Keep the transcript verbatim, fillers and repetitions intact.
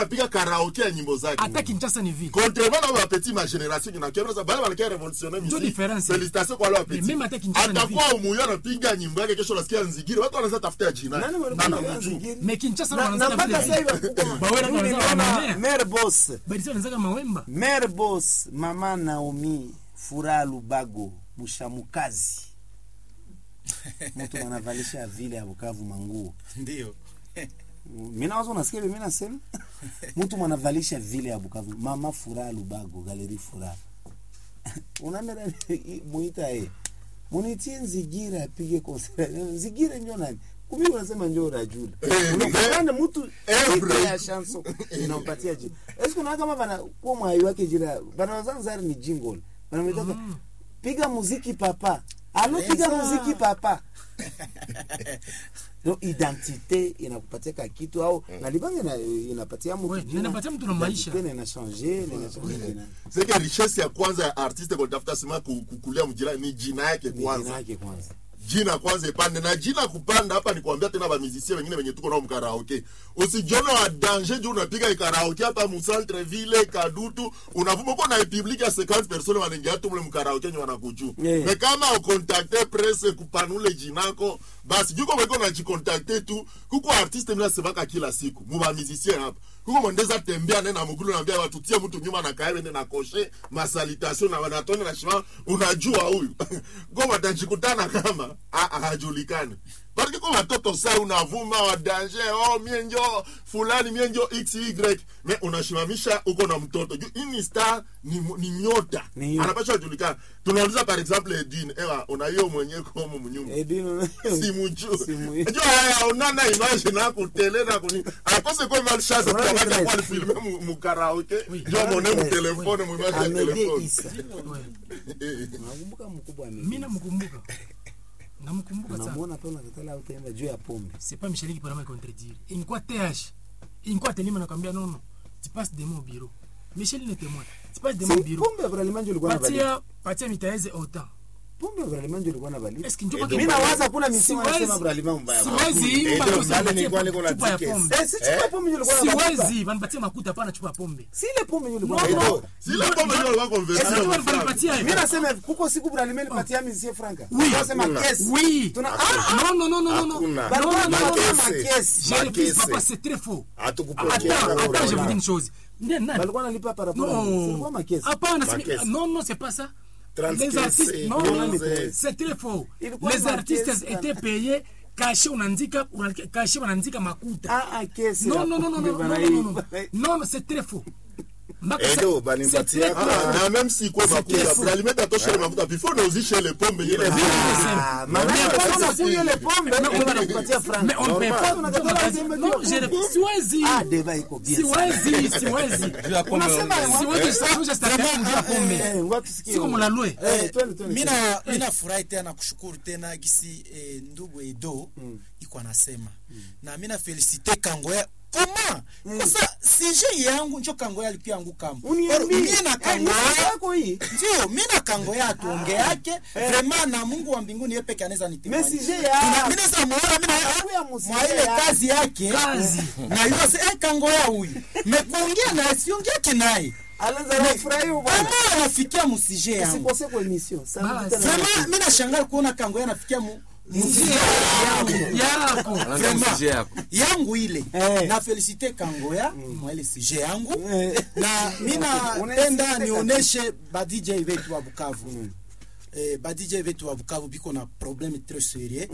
anapiga karaoke ya nyimbo zake. Hata Kinshasa ni vile. Contrairement à petit ma génération qui n'a qu'à bale bale qui révolutionner musique. Félicitations kwa wale petit. Même hata Kinshasa ni vile. Atakuwa umuyo anapiga nyimbo yake kesho nasikia nzigiri. Watu wanaanza tafuta jina. Nani mjuu. Mais Kinshasa wanaanza tafuta. Bawela wanaanza Mère Boss. Bali wanaanza kama Wemba. Mère Boss, Mama Naomi, Furaha Lubago, Mushamukazi. Mtu anavalisha vile ya Bukavu manguo. Ndio. Mimi nawaza unasikia mimi nasema mtu mwanavalisha vile ya Bukavu. Mama Furaha Lubago, Galerie Furaha. Unaambia muita eh. Munitie Nzigira apige concert. Nzigira ndio nani? Kumi unasema ndio Rajula. Unakwenda mtu ya chanson inampatia jina. Est-ce qu'on a kama bana kwa mwai wake jina. Bana wazanzari ni jingle. Bana mtaka piga muziki papa. Alo piga muziki papa. No identité inakupatia kitu au na libanga na inapatia mtu. Wewe inapatia mtu na maisha. Tena changer, ina changer. C'est que richesse ya kwanza ya artiste kwa tafuta sema kukulia mjira ni jina yake kwanza. Jina yake kwanza. Jina kwanza ipande na jina kupanda hapa ni kuambia tena ba musiciens wengine wenye tuko nao mkaraoke. Usijione wa danger juu unapiga karaoke hapa mu centre ville Kadutu, unavuma kwa na public ya cinquante personnes wanaingia tu mle mkaraoke ni wanakuju. Yeah. Mais kama ukontakte presse kupanule jinako, basi juko weko na jikontakte tu, kuko artiste mna sebaka kila siku. Mu ba musiciens hapa. Kuko mwendeza tembea nena mugulu naambia watu tia mtu nyuma na kae nena koshe, ma salutation na wanatone na shima unajua huyu. Goma tajikutana kama hajulikani. Parce que watoto saa unavuma wa danger, oh mienjo fulani mienjo xy, mais unashimamisha uko na mtoto. Ini star ni, ni nyota. Anapaswa kujulikana. Tunauliza par exemple Edwin, ewa unayo mwenye kwa mnyumba. Edwin si mju. Ndio haya unana image na kutele na kuni. Akose kwa mal chance kwa kama kwa filme mu karaoke. Ndio mone mu telefone mu image ya telefone. Nakumbuka mkubwa mimi. Mimi namkumbuka. Namkumbuka sana. Unamuona pale unakatala utaenda juu ya pombe. C'est pas Michel qui peut me contredire. In quoi T H? In quoi Telima nakwambia non non. Tu passes de mon bureau. Michel n'est témoin. Tu passes de mon bureau. Pombe vraiment ndio ulikuwa unabali. Patia patia mitaeze autant. Pombe vraiment ndio ulikuwa unabali. Est-ce que njoo mimi nawaza kuna misimu anasema vraiment mbaya. Siwezi imba kwa sababu nilikuwa niko na ticket. Eh si chupa pombe ndio ulikuwa unabali. Siwezi wanipatia makuta hapana chupa pombe. Si ile pombe ndio ulikuwa unabali. Si ile pombe ndio ulikuwa converser. Mimi nasema kuko siku Bralima nipatia mizie franka. Unasema kesi. Oui. Tuna non non non non non. Non non kesi. J'ai repris papa c'est très faux. Atukupokea. Attends, je vous dis une chose. Balikuwa nalipa par rapport à c'est quoi ma caisse? Hapana, non non c'est pas ça. Les artistes, non, non, c'est très faux. Les artistes étaient payés, cachés, on indique, cachés, on indique makuta. Ah, ah, qu'est-ce non, non, non, non, non, non, non, non, non, non, c'est très faux. Edo banimpatia na même si kwa makuta alimeta tosha le makuta before na uzishe le pombe ile ah mama kwa kunywa le pombe na kupatia franc mais on peut pas non je siwezi ah deba iko bien siwezi siwezi unasema siwezi sasa statement ndio pombe ngwatu sikia sio mlalwe mimi mimi furahi tena kushukuru tena gisi ndugu Edo iko anasema na mimi na felicite Kangoya. Koma sasa sije yangu njo Kangoya alipia yangu kama mimi na Kangoya yako hii ndio mimi na Kangoya tuonge yake vraiment na Mungu wa mbinguni yeye peke anaweza nitimia mimi sije ya mimi naweza muona mimi mwa ile kazi yake kazi na yule eh Kangoya huyu mekuongea na siongea kinaye Alanza kufurahi bwana kama anafikia musije yangu sikose kwa emission sana mimi nashangaa kuona Kangoya anafikia mu Mzee yangu yako yako yangu ile na felicite Kangoya mwa ile sije yangu na mimi napenda nioneshe ba D J wetu wa Bukavu eh ba D J wetu wa Bukavu biko na problème très sérieux